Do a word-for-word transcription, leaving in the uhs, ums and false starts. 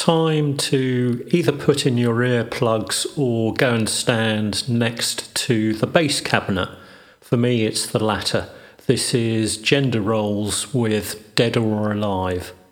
time to either put in your earplugs or go and stand next to the bass cabinet. For me, it's the latter. This is Gender Roles with Dead or Alive.